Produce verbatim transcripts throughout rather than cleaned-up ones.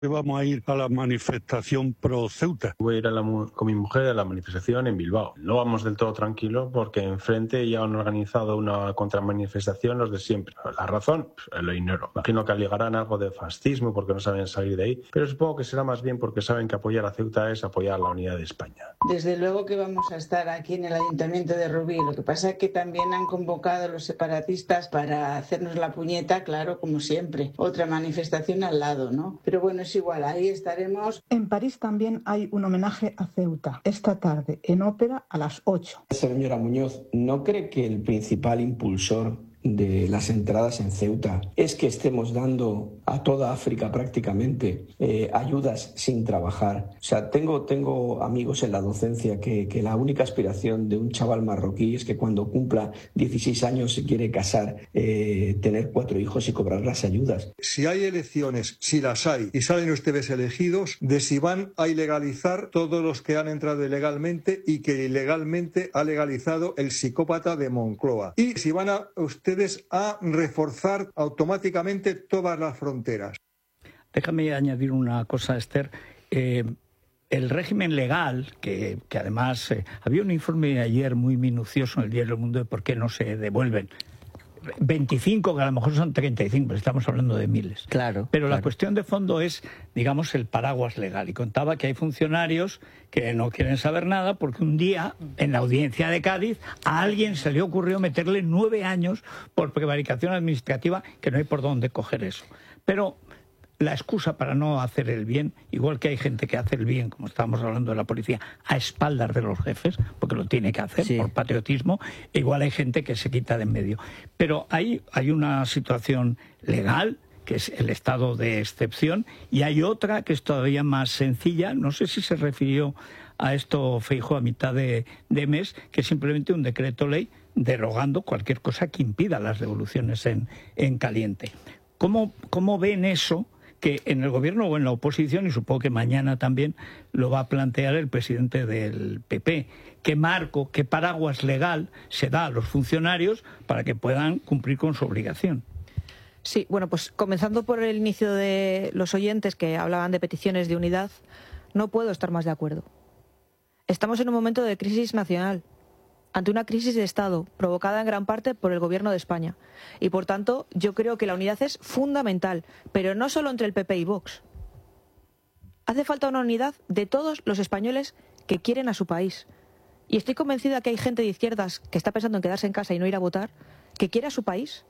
Vamos a ir a la manifestación pro Ceuta. Voy a ir a la, con mi mujer a la manifestación en Bilbao. No vamos del todo tranquilos porque enfrente ya han organizado una contramanifestación los de siempre. La razón, pues, lo ignoro. Imagino que alegarán algo de fascismo porque no saben salir de ahí, pero supongo que será más bien porque saben que apoyar a Ceuta es apoyar la unidad de España. Desde luego que vamos a estar aquí en el Ayuntamiento de Rubí. Lo que pasa es que también han convocado a los separatistas para hacernos la puñeta, claro, como siempre. Otra manifestación al lado, ¿no? Pero bueno, es igual, ahí estaremos. En París también hay un homenaje a Ceuta, esta tarde, en ópera a las ocho. Señora Muñoz, ¿no cree que el principal impulsor de las entradas en Ceuta es que estemos dando a toda África prácticamente eh, ayudas sin trabajar? O sea, tengo, tengo amigos en la docencia que, que la única aspiración de un chaval marroquí es que cuando cumpla dieciséis años se quiere casar, eh, tener cuatro hijos y cobrar las ayudas. Si hay elecciones, si las hay, y salen ustedes elegidos, de si van a ilegalizar todos los que han entrado ilegalmente y que ilegalmente ha legalizado el psicópata de Moncloa. Y si van a ustedes a reforzar automáticamente todas las fronteras. Déjame añadir una cosa, Esther. Eh, el régimen legal, que, que además eh, había un informe ayer muy minucioso en el Diario del Mundo de por qué no se devuelven. veinticinco, que a lo mejor son treinta y cinco, pero estamos hablando de miles. Claro. Pero claro. la cuestión de fondo es, digamos, el paraguas legal. Y contaba que hay funcionarios que no quieren saber nada porque un día, en la audiencia de Cádiz, a alguien se le ocurrió meterle nueve años por prevaricación administrativa, que no hay por dónde coger eso. Pero la excusa para no hacer el bien, igual que hay gente que hace el bien, como estábamos hablando de la policía, a espaldas de los jefes, porque lo tiene que hacer sí. por patriotismo, igual hay gente que se quita de en medio. Pero hay, hay una situación legal, que es el estado de excepción, y hay otra que es todavía más sencilla, no sé si se refirió a esto Feijóo a mitad de, de mes, que es simplemente un decreto ley derogando cualquier cosa que impida las devoluciones en, en caliente. ¿Cómo, cómo ven eso? Que en el gobierno o en la oposición, y supongo que mañana también lo va a plantear el presidente del P P, qué marco, qué paraguas legal se da a los funcionarios para que puedan cumplir con su obligación. Sí, bueno, pues comenzando por el inicio de los oyentes que hablaban de peticiones de unidad, no puedo estar más de acuerdo. Estamos en un momento de crisis nacional, ante una crisis de Estado provocada en gran parte por el Gobierno de España. Y, por tanto, yo creo que la unidad es fundamental, pero no solo entre el P P y Vox. Hace falta una unidad de todos los españoles que quieren a su país. Y estoy convencida que hay gente de izquierdas que está pensando en quedarse en casa y no ir a votar, que quiere a su país.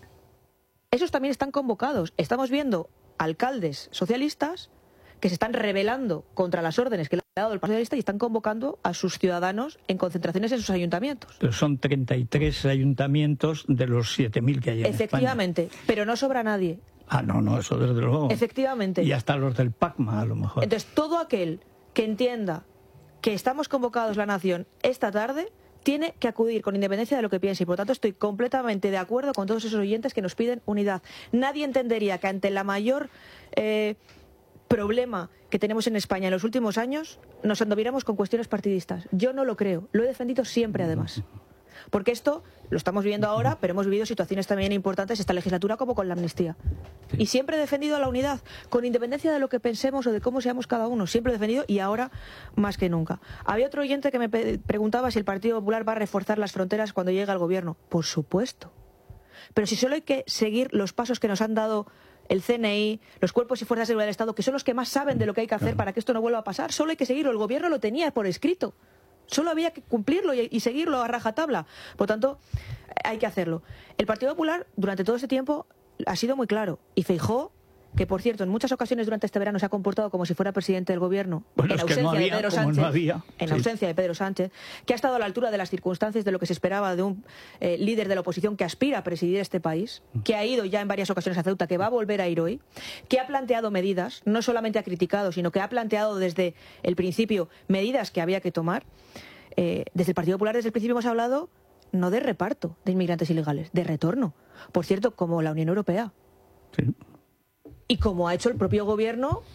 Esos también están convocados. Estamos viendo alcaldes socialistas que se están rebelando contra las órdenes que le ha dado el Partido Socialista y están convocando a sus ciudadanos en concentraciones en sus ayuntamientos. Pero son treinta y tres ayuntamientos de los siete mil que hay en Efectivamente, España. Pero no sobra nadie. Ah, no, no, eso desde luego. Efectivamente. Y hasta los del PACMA, a lo mejor. Entonces, todo aquel que entienda que estamos convocados la nación esta tarde tiene que acudir con independencia de lo que piense. Y por tanto estoy completamente de acuerdo con todos esos oyentes que nos piden unidad. Nadie entendería que ante la mayor eh, problema que tenemos en España en los últimos años nos anduviéramos con cuestiones partidistas. Yo no lo creo. Lo he defendido siempre, además. Porque esto lo estamos viviendo ahora, pero hemos vivido situaciones también importantes esta legislatura, como con la amnistía. Sí. Y siempre he defendido la unidad, con independencia de lo que pensemos o de cómo seamos cada uno. Siempre he defendido y ahora más que nunca. Había otro oyente que me preguntaba si el Partido Popular va a reforzar las fronteras cuando llegue al gobierno. Por supuesto. Pero si solo hay que seguir los pasos que nos han dado el C N I, los cuerpos y fuerzas de seguridad del Estado, que son los que más saben de lo que hay que hacer para que esto no vuelva a pasar, solo hay que seguirlo. El gobierno lo tenía por escrito. Solo había que cumplirlo y seguirlo a rajatabla. Por tanto, hay que hacerlo. El Partido Popular, durante todo ese tiempo, ha sido muy claro. Y Feijóo, que por cierto, en muchas ocasiones durante este verano se ha comportado como si fuera presidente del gobierno, bueno, en es ausencia que no había, de Pedro como Sánchez, no había. en Sí. ausencia de Pedro Sánchez, que ha estado a la altura de las circunstancias de lo que se esperaba de un eh, líder de la oposición que aspira a presidir este país, que ha ido ya en varias ocasiones a Ceuta, que va a volver a ir hoy, que ha planteado medidas, no solamente ha criticado, sino que ha planteado desde el principio medidas que había que tomar. Eh, desde el Partido Popular, desde el principio hemos hablado no de reparto de inmigrantes ilegales, de retorno. Por cierto, como la Unión Europea. Sí. Y como ha hecho el propio gobierno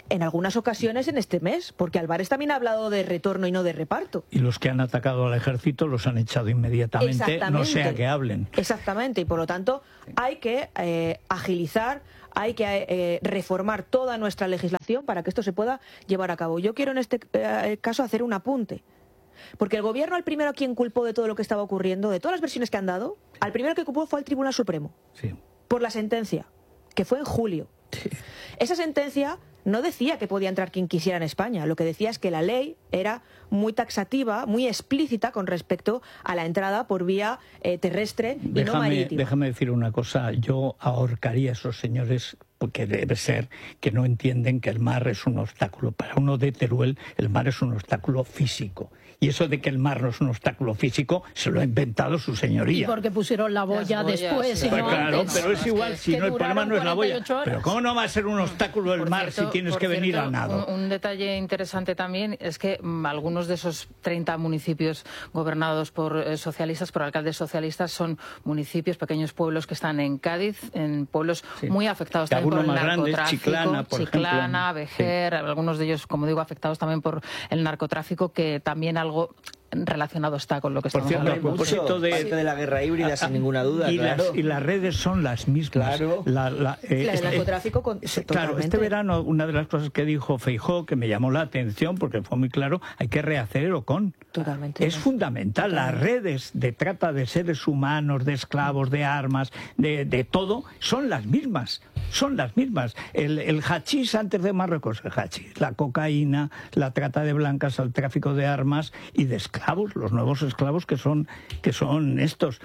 en algunas ocasiones en este mes, porque Álvarez también ha hablado de retorno y no de reparto. Y los que han atacado al ejército los han echado inmediatamente, no sea que hablen. Exactamente, y por lo tanto hay que eh, agilizar, hay que eh, reformar toda nuestra legislación para que esto se pueda llevar a cabo. Yo quiero en este eh, caso hacer un apunte, porque el gobierno al primero a quien culpó de todo lo que estaba ocurriendo, de todas las versiones que han dado, al primero que culpó fue al Tribunal Supremo, sí, por la sentencia, que fue en julio. Sí. Esa sentencia no decía que podía entrar quien quisiera en España, lo que decía es que la ley era muy taxativa, muy explícita con respecto a la entrada por vía eh, terrestre y déjame, no marítima. Déjame decir una cosa, yo ahorcaría a esos señores, porque debe ser que no entienden que el mar es un obstáculo. Para uno de Teruel, el mar es un obstáculo físico. Y eso de que el mar no es un obstáculo físico, se lo ha inventado su señoría. Y porque pusieron la boya boyas, después. sí. Y Pues no claro, antes. pero es igual, si Que no, el problema no es la boya. cuarenta y ocho horas. Pero ¿cómo no va a ser un obstáculo el Por mar cierto, si tienes por que venir cierto, a nado? Un, un detalle interesante también es que mm, algunos de esos treinta municipios gobernados por eh, socialistas, por alcaldes socialistas, son municipios, pequeños pueblos que están en Cádiz, en pueblos Sí. muy afectados Y también por el algunos más grandes, narcotráfico. Chiclana, por Chiclana, ejemplo. Vejer, Sí. algunos de ellos, como digo, afectados también por el narcotráfico, que también algo relacionado está con lo que Por estamos cierto, a hablando. propósito de, parte de la guerra híbrida, sin ninguna duda, y, claro. las, y las redes son las mismas. Claro. La, la, eh, La del este- narcotráfico con- eh, claro, totalmente. este verano una de las cosas que dijo Feijóo que me llamó la atención porque fue muy claro, hay que rehacer el OCON. Totalmente. Es fundamental. Las redes de trata de seres humanos, de esclavos, de armas, de, de todo, son las mismas. Son las mismas. El, el hachís antes de Marruecos, el hachís, la cocaína, la trata de blancas, el tráfico de armas y de esclavos, los nuevos esclavos que son, que son estos.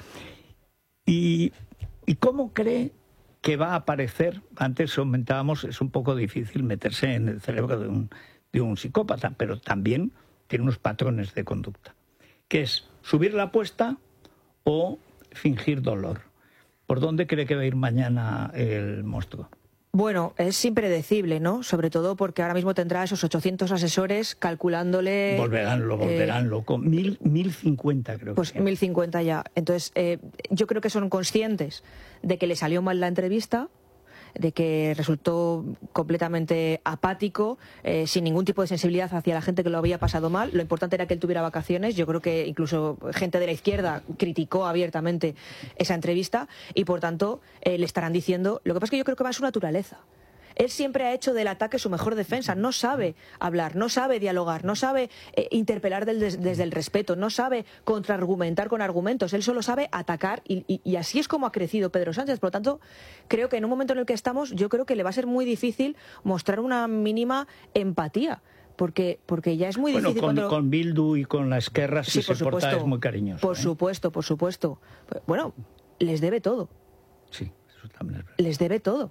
Y, ¿Y cómo cree que va a aparecer? Antes comentábamos, es un poco difícil meterse en el cerebro de un, de un psicópata, pero también tiene unos patrones de conducta, que es subir la apuesta o fingir dolor. ¿Por dónde cree que va a ir mañana el monstruo? Bueno, es impredecible, ¿no? Sobre todo porque ahora mismo tendrá esos ochocientos asesores calculándole... Volverán, lo volverán eh, loco. Mil, mil cincuenta creo Pues que. mil cincuenta ya. Entonces, eh, yo creo que son conscientes de que le salió mal la entrevista, de que resultó completamente apático, eh, sin ningún tipo de sensibilidad hacia la gente que lo había pasado mal. Lo importante era que él tuviera vacaciones. Yo creo que incluso gente de la izquierda criticó abiertamente esa entrevista y, por tanto, eh, le estarán diciendo... Lo que pasa es que yo creo que va en su naturaleza. Él siempre ha hecho del ataque su mejor defensa. No sabe hablar, no sabe dialogar, no sabe eh, interpelar del, des, desde el respeto, no sabe contraargumentar con argumentos. Él solo sabe atacar y, y, y así es como ha crecido Pedro Sánchez. Por lo tanto, creo que en un momento en el que estamos, yo creo que le va a ser muy difícil mostrar una mínima empatía. Porque, porque ya es muy bueno, difícil con, cuando... con Bildu y con la Esquerra, si Sí, por se porta, supuesto. es muy cariñoso. Por ¿eh? supuesto, por supuesto. Bueno, les debe todo. Sí, eso también es verdad. Les debe todo.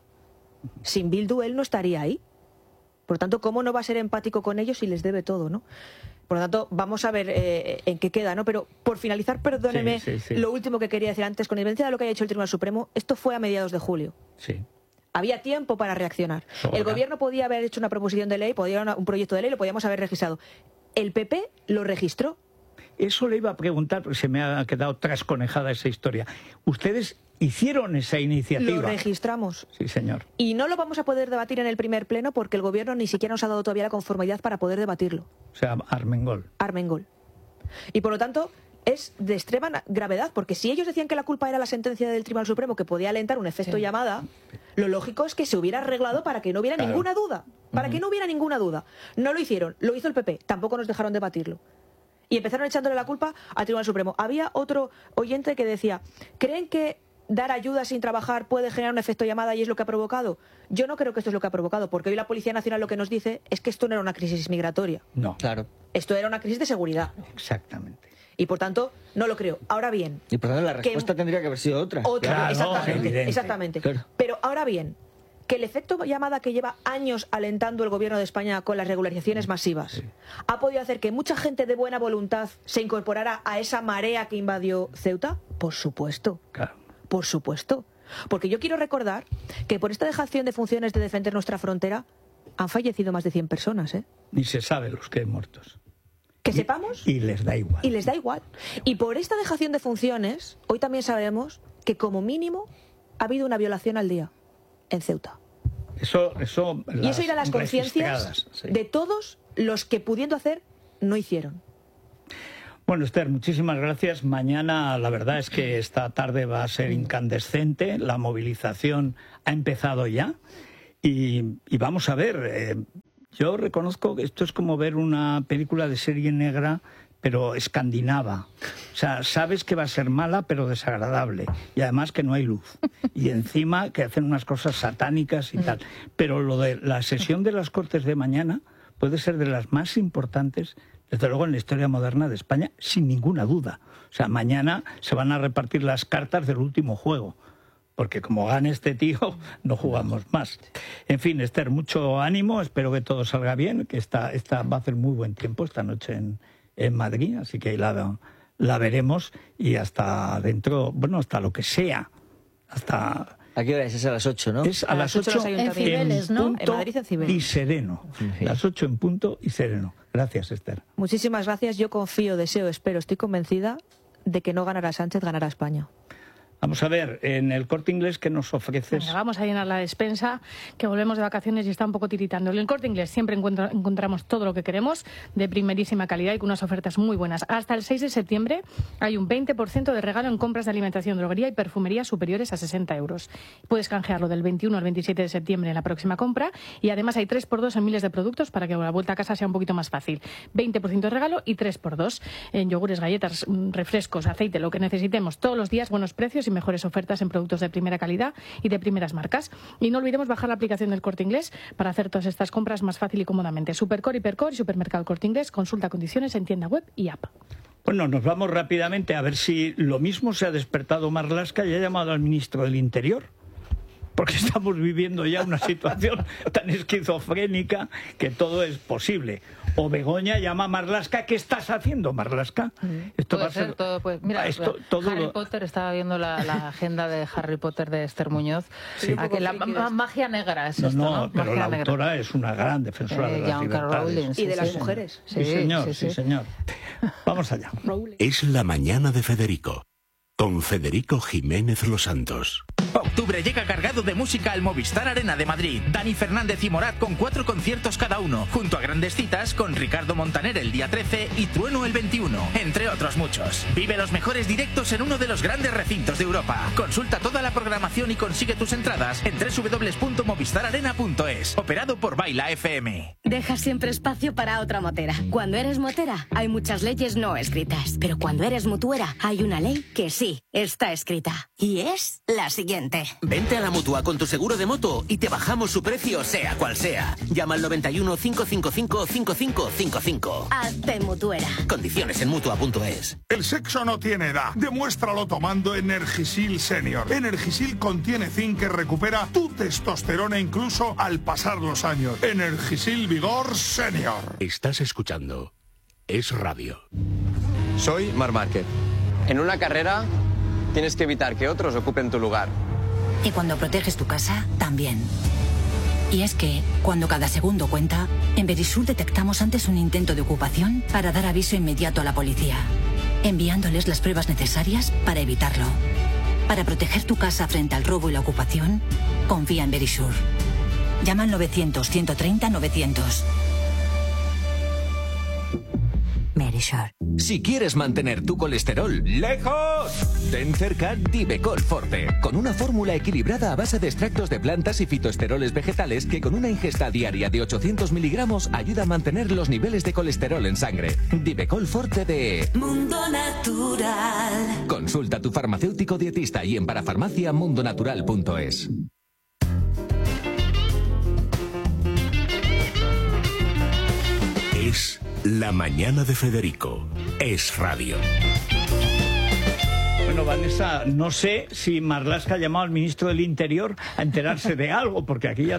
Sin Bildu él no estaría ahí. Por lo tanto, ¿cómo no va a ser empático con ellos si les debe todo, no? Por lo tanto, vamos a ver eh, en qué queda, ¿no? Pero por finalizar, perdóneme, Sí, sí, sí. lo último que quería decir antes, con independencia de lo que haya hecho el Tribunal Supremo, esto fue a mediados de julio. Sí. Había tiempo para reaccionar. Sobra. El gobierno podía haber hecho una proposición de ley, podía una- un proyecto de ley, lo podíamos haber registrado. El P P lo registró. Eso le iba a preguntar, porque se me ha quedado trasconejada esa historia. ¿Ustedes hicieron esa iniciativa? Lo registramos. Sí, señor. Y no lo vamos a poder debatir en el primer pleno porque el gobierno ni siquiera nos ha dado todavía la conformidad para poder debatirlo. O sea, Armengol. Armengol. Y por lo tanto, es de extrema na- gravedad, porque si ellos decían que la culpa era la sentencia del Tribunal Supremo, que podía alentar un efecto Sí. llamada, lo lógico es que se hubiera arreglado para que no hubiera Claro. ninguna duda. Para que no hubiera ninguna duda. No lo hicieron, lo hizo el P P, tampoco nos dejaron debatirlo. Y empezaron echándole la culpa al Tribunal Supremo. Había otro oyente que decía, ¿creen que dar ayuda sin trabajar puede generar un efecto llamada y es lo que ha provocado? Yo no creo que esto es lo que ha provocado, porque hoy la Policía Nacional lo que nos dice es que esto no era una crisis migratoria. No. Claro. Esto era una crisis de seguridad. Exactamente. Y por tanto, no lo creo. Ahora bien, Y por tanto la que- respuesta tendría que haber sido otra. otra, Claro, exactamente, evidente. exactamente. Claro. Pero ahora bien, que el efecto llamada que lleva años alentando el gobierno de España con las regularizaciones masivas ha podido hacer que mucha gente de buena voluntad se incorporara a esa marea que invadió Ceuta, por supuesto. Claro. Por supuesto. Porque yo quiero recordar que por esta dejación de funciones de defender nuestra frontera han fallecido más de cien personas, ¿eh? Ni se sabe los que hay muertos. Que Y- sepamos. Y les da igual. Y les da igual. Y por esta dejación de funciones, hoy también sabemos que como mínimo ha habido una violación al día en Ceuta. Eso, eso, y eso irá a las conciencias sí. de todos los que pudiendo hacer no hicieron. Bueno, Esther, muchísimas gracias. Mañana la verdad es que esta tarde va a ser incandescente. La movilización ha empezado ya y, y vamos a ver. Eh, yo reconozco que esto es como ver una película de serie negra, pero escandinava. O sea, sabes que va a ser mala, pero desagradable. Y además que no hay luz. Y encima que hacen unas cosas satánicas y tal. Pero lo de la sesión de las Cortes de mañana puede ser de las más importantes, desde luego, en la historia moderna de España, sin ninguna duda. O sea, mañana se van a repartir las cartas del último juego. Porque como gane este tío, no jugamos más. En fin, Esther, mucho ánimo. Espero que todo salga bien, que esta, esta va a hacer muy buen tiempo esta noche en... en Madrid, así que la, la veremos y hasta dentro, bueno, hasta lo que sea, hasta... ¿A qué hora es? Es a las ocho, ¿no? Es a, a las ocho en, en Cibeles, ¿no? Punto en Madrid, en Cibeles. Y sereno. Sí. Las ocho en punto y sereno. Gracias, Esther. Muchísimas gracias. Yo confío, deseo, espero, estoy convencida de que no ganará Sánchez, ganará España. Vamos a ver, en el Corte Inglés, ¿qué nos ofreces? Venga, vamos a llenar la despensa, que volvemos de vacaciones y está un poco tiritando. En el Corte Inglés siempre encuentro, encontramos todo lo que queremos, de primerísima calidad y con unas ofertas muy buenas. Hasta el seis de septiembre hay un veinte por ciento de regalo en compras de alimentación, droguería y perfumería superiores a sesenta euros. Puedes canjearlo del veintiuno al veintisiete de septiembre en la próxima compra y además hay tres por dos en miles de productos para que la vuelta a casa sea un poquito más fácil. veinte por ciento de regalo y tres por dos en yogures, galletas, refrescos, aceite, lo que necesitemos todos los días, buenos precios y mejores ofertas en productos de primera calidad y de primeras marcas. Y no olvidemos bajar la aplicación del Corte Inglés para hacer todas estas compras más fácil y cómodamente. Supercore, Hipercore y Supermercado Corte Inglés. Consulta condiciones en tienda web y app. Bueno, nos vamos rápidamente a ver si lo mismo se ha despertado Marlaska y ha llamado al ministro del Interior. Porque estamos viviendo ya una situación tan esquizofrénica que todo es posible. O Begoña llama a Marlaska. ¿Qué estás haciendo, Marlaska? Esto puede va a ser, ser todo. Pues, mira, esto, todo Harry lo... Potter, estaba viendo la, la agenda de Harry Potter de Esther Muñoz. Sí. A que la ma magia negra es no, esto, no, ¿no? pero Magia la negra. autora es una gran defensora eh, de las libertades. Rowling, sí, y de las sí, mujeres. Sí, sí señor, sí, sí. sí, señor. Vamos allá. Es la mañana de Federico, con Federico Jiménez Los Santos. Octubre llega cargado de música al Movistar Arena de Madrid. Dani Fernández y Morat con cuatro conciertos cada uno, junto a grandes citas con Ricardo Montaner el día trece y Trueno el veintiuno, entre otros muchos. Vive los mejores directos en uno de los grandes recintos de Europa. Consulta toda la programación y consigue tus entradas en doble u doble u doble u punto movistar arena punto es. Operado por Baila F M. Deja siempre espacio para otra motera. Cuando eres motera, hay muchas leyes no escritas. Pero cuando eres mutuera, hay una ley que sí está escrita. Y es la siguiente. Vente a la Mutua con tu seguro de moto y te bajamos su precio sea cual sea. Llama al noventa y uno, cinco cinco cinco, cinco cinco cinco cinco. Hazte mutuera. Condiciones en mutua punto es. El sexo no tiene edad. Demuéstralo tomando Energisil Senior. Energisil contiene zinc que recupera tu testosterona incluso al pasar los años. Energisil Vigor Senior. Estás escuchando Es Radio. Soy Marc Márquez. En una carrera tienes que evitar que otros ocupen tu lugar. Y cuando proteges tu casa, también. Y es que, cuando cada segundo cuenta, en Verisur detectamos antes un intento de ocupación para dar aviso inmediato a la policía, enviándoles las pruebas necesarias para evitarlo. Para proteger tu casa frente al robo y la ocupación, confía en Verisur. Llama al novecientos, ciento treinta, novecientos. Verisur. Si quieres mantener tu colesterol lejos, ten cerca Divecol Forte, con una fórmula equilibrada a base de extractos de plantas y fitoesteroles vegetales que con una ingesta diaria de ochocientos miligramos ayuda a mantener los niveles de colesterol en sangre. Divecol Forte de Mundo Natural. Consulta a tu farmacéutico dietista y en parafarmacia mundo natural punto es. Es la mañana de Federico. Es Radio. Bueno, Vanessa, no sé si Marlaska ha llamado al ministro del Interior a enterarse de algo, porque aquí ya